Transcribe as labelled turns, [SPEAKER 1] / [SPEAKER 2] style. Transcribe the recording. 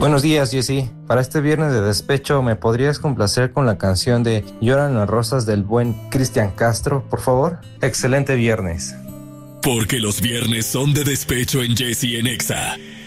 [SPEAKER 1] Buenos días, Jessy. Para este viernes de despecho, ¿me podrías complacer con la canción de Lloran las rosas del buen Cristian Castro, por favor? Excelente viernes.
[SPEAKER 2] Porque los viernes son de despecho en Jessy en Exa.